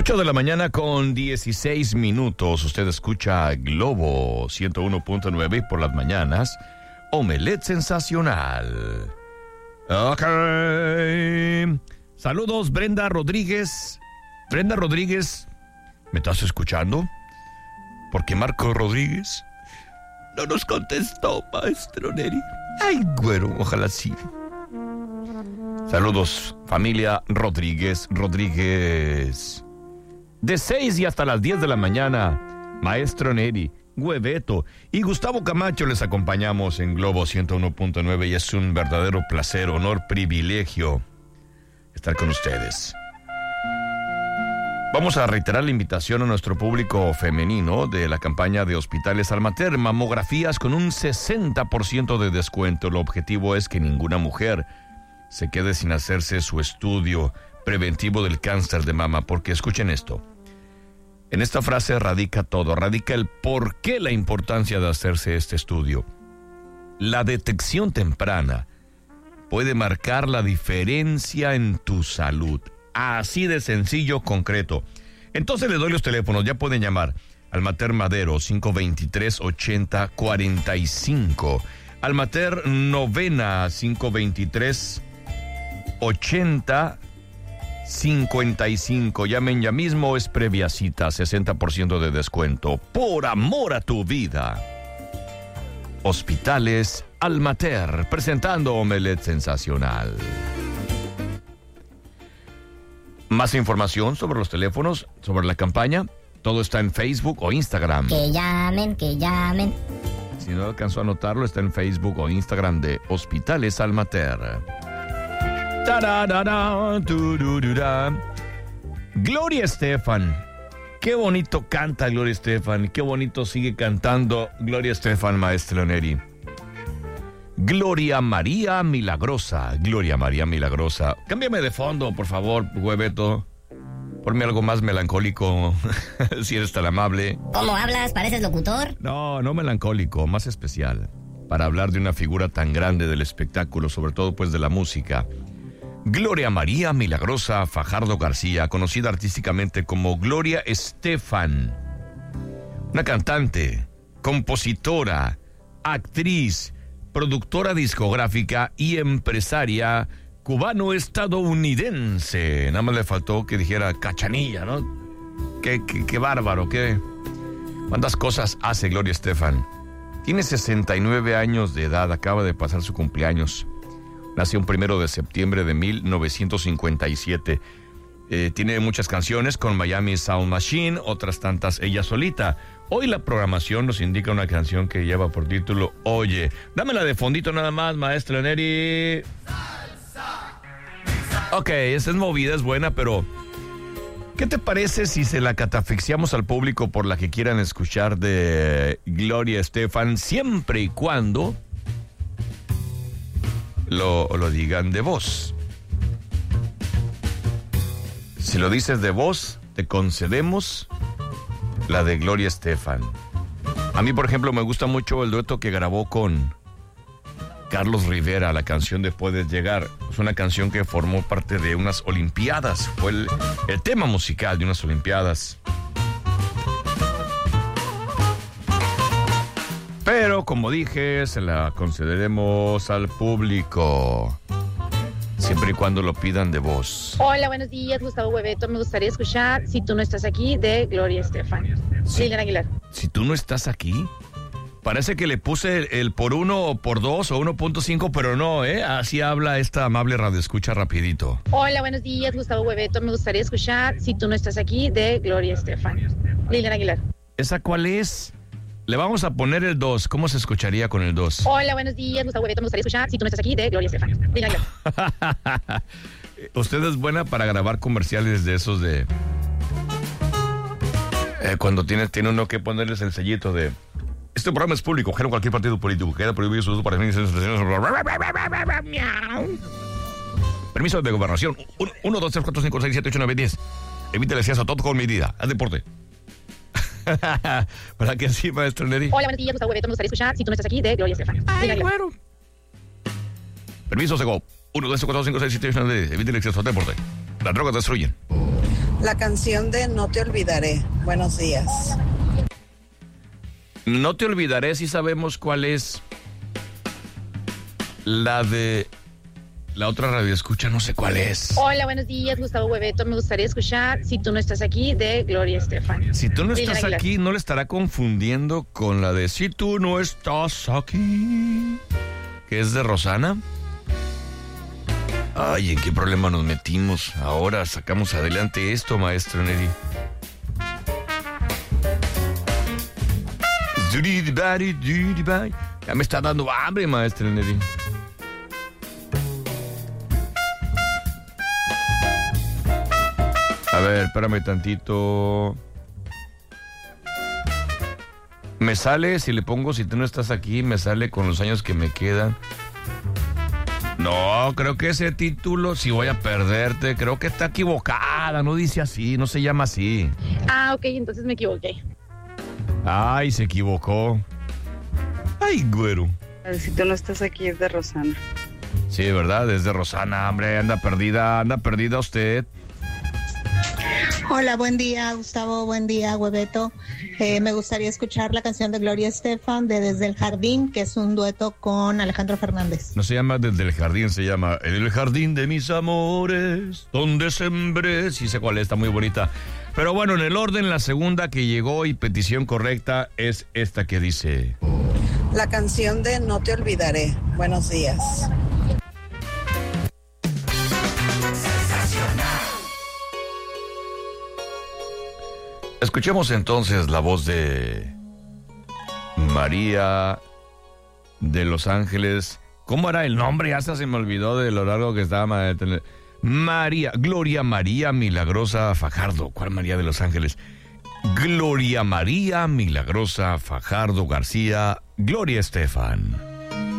8 de la mañana con 16 minutos. Usted escucha Globo 101.9 y por las mañanas, Omelette Sensacional. Ok. Saludos, Brenda Rodríguez. Brenda Rodríguez, ¿me estás escuchando? Porque Marco Rodríguez no nos contestó, maestro Neri. Ay, güero, ojalá sí. Saludos, familia Rodríguez. De 6 y hasta las 10 de la mañana, maestro Neri, Hueveto y Gustavo Camacho les acompañamos en Globo 101.9 y es un verdadero placer, honor, privilegio estar con ustedes. Vamos a reiterar la invitación a nuestro público femenino de la campaña de Hospitales Almater, mamografías con un 60% de descuento. El objetivo es que ninguna mujer se quede sin hacerse su estudio preventivo del cáncer de mama, porque escuchen esto. En esta frase radica todo, radica el por qué la importancia de hacerse este estudio. La detección temprana puede marcar la diferencia en tu salud. Así de sencillo, concreto. Entonces les doy los teléfonos, ya pueden llamar. Almater Madero, 523-8045. Almater Novena, 523-8055. Llamen ya mismo, es previa cita, 60% de descuento. Por amor a tu vida. Hospitales Almater, presentando Omelette Sensacional. Más información sobre los teléfonos, sobre la campaña, todo está en Facebook o Instagram. Que llamen. Si no alcanzó a anotarlo, está en Facebook o Instagram de Hospitales Almater. Gloria Estefan. Qué bonito canta Gloria Estefan. Qué bonito sigue cantando Gloria Estefan, maestro Neri. Gloria María Milagrosa. Gloria María Milagrosa. Cámbiame de fondo, por favor, Hueveto. Ponme algo más melancólico, si eres tan amable. ¿Cómo hablas? ¿Pareces locutor? No melancólico, más especial. Para hablar de una figura tan grande del espectáculo, sobre todo pues de la música. Gloria María Milagrosa Fajardo García, conocida artísticamente como Gloria Estefan. Una cantante, compositora, actriz, productora discográfica y empresaria cubano-estadounidense. Nada más le faltó que dijera Cachanilla, ¿no? Qué bárbaro, cuántas cosas hace Gloria Estefan. Tiene 69 años de edad, acaba de pasar su cumpleaños. Nació un 1 de septiembre de 1957. Tiene muchas canciones con Miami Sound Machine, otras tantas ella solita. Hoy la programación nos indica una canción que lleva por título Oye. Dámela de fondito nada más, maestro Neri. Ok, esa es movida, es buena, pero ¿qué te parece si se la catafixiamos al público por la que quieran escuchar de Gloria Estefan, siempre y cuando lo digan de voz? Si lo dices de voz, te concedemos la de Gloria Estefan. A mí, por ejemplo, me gusta mucho el dueto que grabó con Carlos Rivera, la canción de Puedes Llegar. Es una canción que formó parte de unas olimpiadas. Fue el tema musical de unas olimpiadas. Pero, como dije, se la concederemos al público, siempre y cuando lo pidan de voz. Hola, buenos días, Gustavo Hueveto. Me gustaría escuchar Si tú no estás aquí, de Gloria Estefan. Sí. Lilian Aguilar. Si tú no estás aquí, parece que le puse el por 1 o por 2 o 1.5, pero no, así habla esta amable radioescucha rapidito. Hola, buenos días, Gustavo Hueveto. Me gustaría escuchar Si tú no estás aquí, de Gloria Estefan. Lilian Aguilar. ¿Esa cuál es? Le vamos a poner el 2. ¿Cómo se escucharía con el 2? Hola, buenos días, Gustavo Hueveto. Me gustaría escuchar Si tú no estás aquí, de Gloria Estefan. Lilian Aguilar. Usted es buena para grabar comerciales de esos de... cuando tiene uno que ponerles el sellito de... Este programa es público, ajeno a cualquier partido político. Queda prohibido su uso para fines de... Permiso de gobernación. 1, 2, 3, 4, 5, 6, 7, 8, 9, 10. Evite el exceso, todo con medida. Haz deporte. ¿Para qué sí, maestro Neri? Hola, buenos días, Gustavo Hueveto. Me gustaría escuchar Si tú no estás aquí, de Gloria Estefan. Ay, bueno. Permiso, Sego. 1, 2, 4, 5, 6, 7, 8, 9, 10. Evite el exceso, haz deporte. Las drogas destruyen. La canción de No te olvidaré. Buenos días. No te olvidaré, si sabemos cuál es. La de la otra radioescucha, no sé cuál es. Hola, buenos días, Gustavo Hueveto. Me gustaría escuchar Si tú no estás aquí de Gloria Estefan. Si tú no estás Aguilar. aquí, ¿no le estará confundiendo con la de Si tú no estás aquí? Que es de Rosana. Ay, ¿en qué problema nos metimos? Ahora sacamos adelante esto, maestro Neri. Ya me está dando hambre, maestro Neri. A ver, espérame tantito. Me sale, si le pongo Si tú no estás aquí, me sale con los años que me quedan. No, creo que ese título, Si voy a perderte, creo que está equivocada, no dice así, no se llama así. Ah, ok, entonces me equivoqué. Ay, se equivocó. Ay, güero. Si tú no estás aquí es de Rosana. Sí, ¿verdad? Es de Rosana, hombre, anda perdida usted. Hola, buen día, Gustavo, buen día, Hueveto. Me gustaría escuchar la canción de Gloria Estefan de Desde el Jardín, que es un dueto con Alejandro Fernández. No se llama Desde el Jardín, se llama En el Jardín de mis amores, donde sembré. Sí sé cuál es, está muy bonita. Pero bueno, en el orden, la segunda que llegó y petición correcta es esta que dice... La canción de No te olvidaré. Buenos días. Escuchemos entonces la voz de María de Los Ángeles. ¿Cómo era el nombre? Hasta se me olvidó de lo largo que estaba. María, Gloria María Milagrosa Fajardo. ¿Cuál María de Los Ángeles? Gloria María Milagrosa Fajardo García, Gloria Estefan.